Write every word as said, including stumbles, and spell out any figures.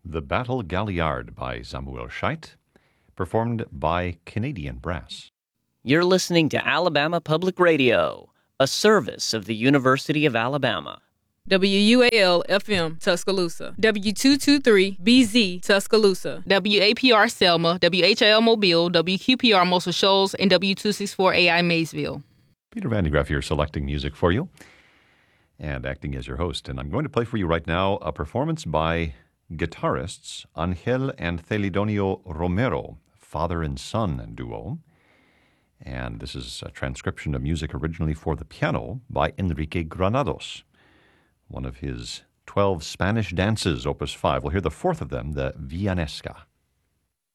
The Battle Galliard by Samuel Scheidt, performed by Canadian Brass. You're listening to Alabama Public Radio, a service of the University of Alabama. W U A L F M Tuscaloosa, W two twenty-three B Z Tuscaloosa, W A P R Selma, W H L Mobile, W Q P R Muscle Shoals, and W two sixty-four A I Maysville. Peter Van de Graaff here selecting music for you and acting as your host. And I'm going to play for you right now a performance by guitarists Angel and Celidonio Romero, father and son duo. And this is a transcription of music originally for the piano by Enrique Granados, one of his twelve Spanish dances, Opus five. We'll hear the fourth of them, the Villanesca.